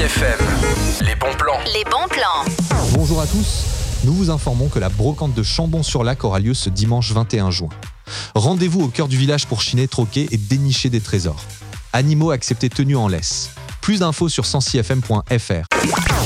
FM, les bons plans. Les bons plans. Bonjour à tous, nous vous informons que la brocante de Chambon-sur-Lac aura lieu ce dimanche 21 juin. Rendez-vous au cœur du village pour chiner, troquer et dénicher des trésors. Animaux acceptés tenus en laisse. Plus d'infos sur 106fm.fr.